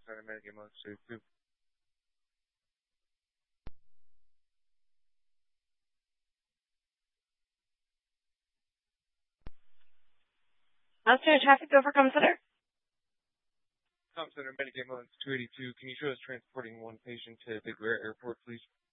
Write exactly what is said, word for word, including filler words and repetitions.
Center Medicaid Month two. Monster traffic over Com Center. Com Center Medicaid Month two eighty-two. Can you show us transporting one patient to Big Bear Airport, please?